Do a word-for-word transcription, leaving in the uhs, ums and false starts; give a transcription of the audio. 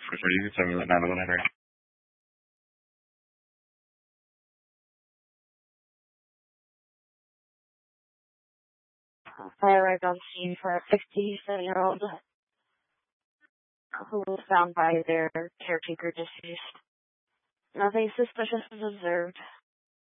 For sure, you can tell me that now whenever. I arrived on scene for a sixty-seven-year-old who was found by their caretaker deceased. Nothing suspicious was observed.